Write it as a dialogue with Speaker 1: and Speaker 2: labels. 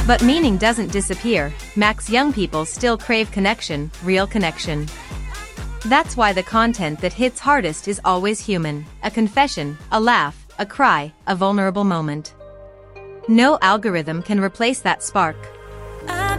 Speaker 1: But meaning doesn't disappear. Max, young people still crave connection, real connection. That's why the content that hits hardest is always human. A confession, a laugh, a cry, a vulnerable moment. No algorithm can replace that spark.